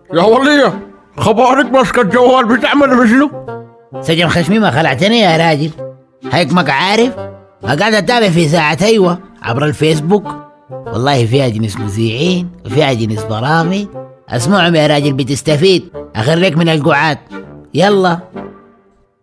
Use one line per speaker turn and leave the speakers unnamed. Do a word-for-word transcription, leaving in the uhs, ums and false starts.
يا ولية خبارك ماسكة الجوال بتعمل بشنو؟
سجن خشمي ما خلعتني يا راجل. هيك عارف قاعد اتابع في ساعة ايوه عبر الفيسبوك. والله فيها جنس مذيعين وفيها جنس برامج. اسمعهم يا راجل بتستفيد. اخريك من القعاد. يلا.